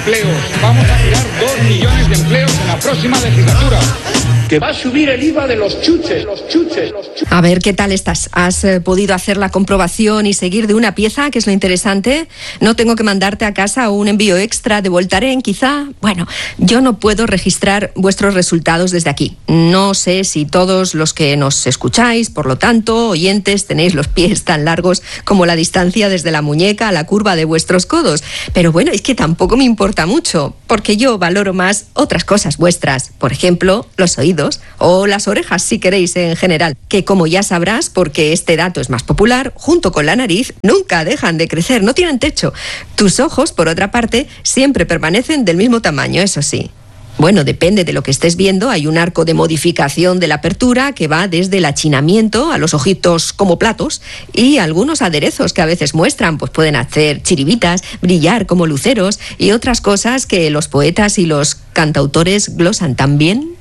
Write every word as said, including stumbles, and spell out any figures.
empleos. Vamos a crear dos millones de empleos en la próxima legislatura. Que va a subir el I V A de los chuches, los chuches, los chuches. A ver, ¿qué tal estás? ¿Has eh, podido hacer la comprobación y seguir de una pieza, que es lo interesante? ¿No tengo que mandarte a casa un envío extra de Voltaren, quizá? Bueno, yo no puedo registrar vuestros resultados desde aquí. No sé si todos los que nos escucháis, por lo tanto, oyentes, tenéis los pies tan largos como la distancia desde la muñeca a la curva de vuestros codos. Pero bueno, es que tampoco me importa mucho, porque yo valoro más otras cosas vuestras. Por ejemplo, los oídos. O las orejas, si queréis, en general, que como ya sabrás, porque este dato es más popular, junto con la nariz, nunca dejan de crecer, no tienen techo. Tus ojos, por otra parte, siempre permanecen del mismo tamaño, eso sí. Bueno, depende de lo que estés viendo, hay un arco de modificación de la apertura que va desde el achinamiento a los ojitos como platos y algunos aderezos que a veces muestran, pues pueden hacer chiribitas, brillar como luceros y otras cosas que los poetas y los cantautores glosan tan bien.